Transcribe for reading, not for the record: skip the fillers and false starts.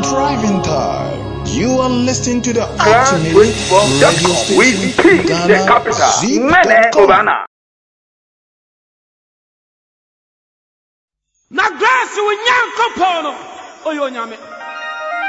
driving time. You are listening to the ultimate radio with station, P, the Ghana, capital, Zip.com. Na grass we nyanko pono. Oyo nyame.